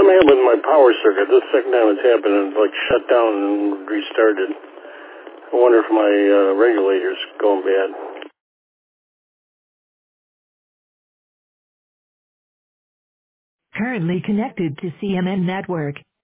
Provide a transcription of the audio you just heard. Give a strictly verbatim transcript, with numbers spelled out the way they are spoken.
I'm having with my power circuit. This second time it's happened, and it's like shut down and restarted. I wonder if my uh, regulator's going bad. Currently connected to C M N network.